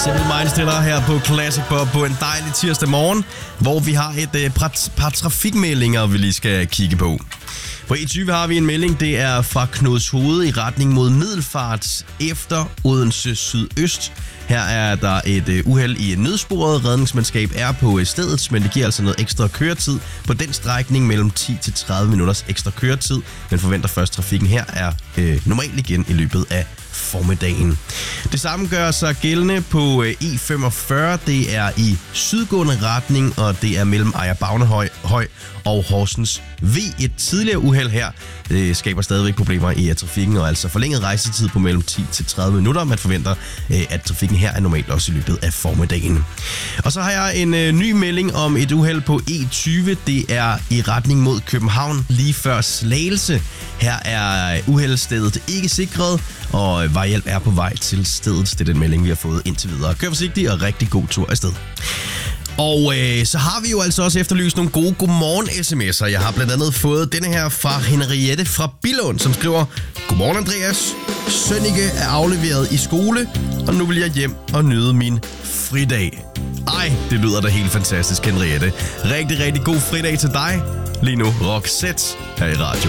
Simple Mindstiller her på Classic Pop på en dejlig tirsdag morgen, hvor vi har et par trafikmeldinger, vi lige skal kigge på. På E20 har vi en melding, det er fra Knudshoved i retning mod Middelfart efter Odense Sydøst. Her er der et uheld i nødsporet. Redningsmandskab er på stedet, men det giver altså noget ekstra køretid på den strækning mellem 10 til 30 minutters ekstra køretid. Men forventer først, trafikken her er normalt igen i løbet af formiddagen. Det samme gør sig gældende på E45. Det er i sydgående retning, og det er mellem Ejer Bavnehøj og Horsens V. Et tidligere uheld her skaber stadigvæk problemer i trafikken, og altså forlænget rejsetid på mellem 10 til 30 minutter. Man forventer, at trafikken her er normalt også i løbet af formiddagen. Og så har jeg en ny melding om et uheld på E20. Det er i retning mod København lige før Slagelse. Her er uheldsstedet ikke sikret, og vejhjælp er på vej til stedet. Det er den melding, vi har fået indtil videre. Kør forsigtigt og rigtig god tur afsted. Og så har vi jo altså også efterlyst nogle gode godmorgen-sms'er. Jeg har blandt andet fået denne her fra Henriette fra Billund, som skriver: Godmorgen Andreas, Sønneke er afleveret i skole, og nu vil jeg hjem og nyde min fridag. Ej, det lyder da helt fantastisk, Henriette. Rigtig, rigtig god fridag til dig. Lige nu Roxette her i radio.